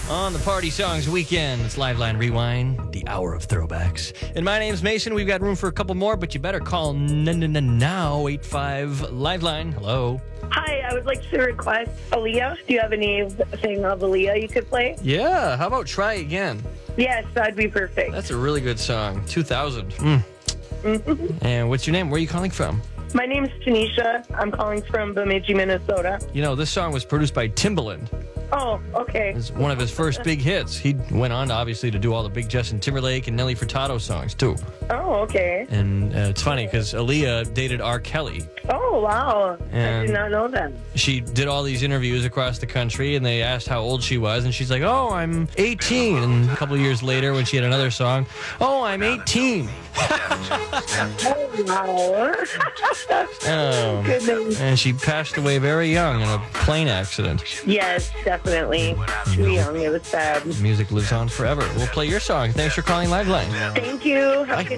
on the Party Songs Weekend. It's Liveline Rewind, the hour of throwbacks. And my name's Mason. We've got room for a couple more, but you better call now, 85 Liveline. Hello. Hi, I would like to request Aaliyah. Do you have anything of Aaliyah you could play? Yeah, how about Try Again? Yes, that'd be perfect. That's a really good song. 2000. And what's your name? Where are you calling from? My name's Tanisha. I'm calling from Bemidji, Minnesota. You know, this song was produced by Timbaland. Oh, okay. It's one of his first big hits. He went on, obviously, to do all the big Justin Timberlake and Nelly Furtado songs, too. Oh, okay. And it's funny because Aaliyah dated R. Kelly. Oh, wow. I And did not know that. she did all these interviews across the country, and they asked how old she was, and she's like, oh, I'm 18. And a couple of years later, when she had another song, oh, I'm 18. Oh, wow. Goodness. And she passed away very young in a plane accident. Yes, definitely. Too young. It was sad. Music lives on forever. We'll play your song. Thanks for calling Liveline. Thank you. Have a good